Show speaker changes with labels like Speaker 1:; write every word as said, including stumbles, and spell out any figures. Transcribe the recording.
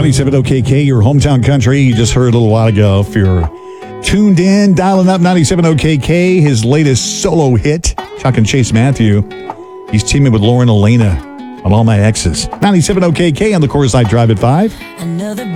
Speaker 1: ninety-seven O K K, your hometown country. You just heard a little while ago. If you're tuned in, dialing up ninety-seven O K K, his latest solo hit, talking Chase Matthew. He's teaming with Lauren Elena on All My Exes. ninety-seven O K K on the Coors Light Drive at five.
Speaker 2: Another